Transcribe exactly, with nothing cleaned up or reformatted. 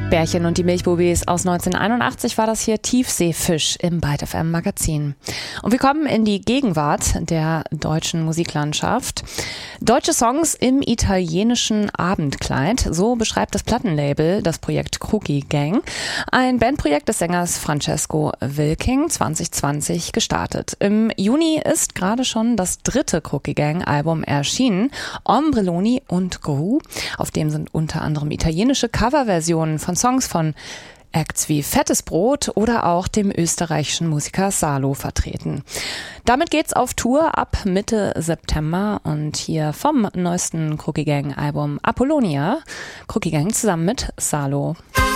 Bärchen und die Milchbubis aus neunzehnhunderteinundachtzig war das hier Tiefseefisch im Byte F M Magazin. Und wir kommen in die Gegenwart der deutschen Musiklandschaft. Deutsche Songs im italienischen Abendkleid, so beschreibt das Plattenlabel das Projekt Crookie Gang. Ein Bandprojekt des Sängers Francesco Wilking, zwanzig zwanzig gestartet. Im Juni ist gerade schon das dritte Crookie Gang Album erschienen, Ombrelloni und Gru. Auf dem sind unter anderem italienische Coverversionen von Songs von Acts wie Fettes Brot oder auch dem österreichischen Musiker Salo vertreten. Damit geht's auf Tour ab Mitte September und hier vom neuesten Crookie Gang Album Apollonia, Crookie Gang zusammen mit Salo.